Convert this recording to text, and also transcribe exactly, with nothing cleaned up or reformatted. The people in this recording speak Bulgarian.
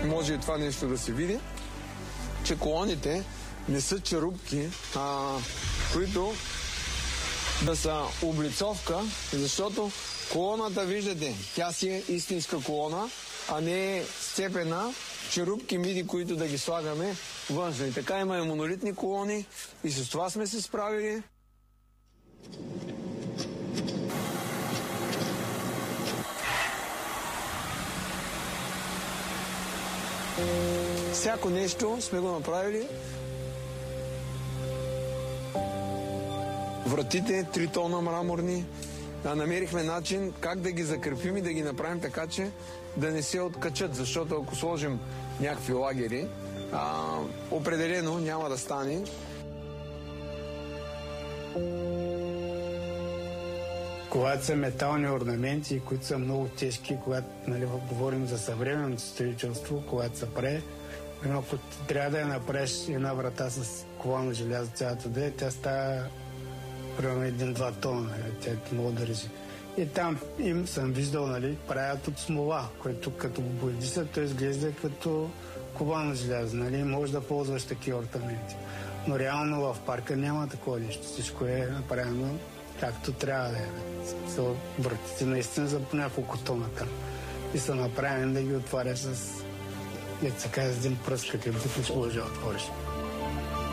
може и това нещо да се види, че колоните не са черупки, а, които да са облицовка, защото колоната, виждате, тя си е истинска колона, а не е сцепена черупки миди, които да ги слагаме външно. И така има и монолитни колони и с това сме се справили. Всяко нещо сме го направили. Вратите, три тона мраморни. Да, намерихме начин как да ги закрепим и да ги направим така, че да не се откачат, защото ако сложим някакви лагери, а, определено няма да стане. Когато са метални орнаменти, които са много тежки, когато, нали, говорим за съвременното строителство, когато се прави, ако трябва да я направиш една врата с колана желязо цялата да е, тя става примерно един-два тона, нали, тя много държи. И там им съм виждал, нали, правят от смола, което като го боядисат, то изглежда като колана желязо, нали, може да ползваш такива орнаменти. Но реално в парка няма такова нещо, всичко е направено както трябва да е. Вратите наистина за по няколко тона там. И са направени да ги отваряш с, как се казва, един пръст, като бутиш може да отвориш.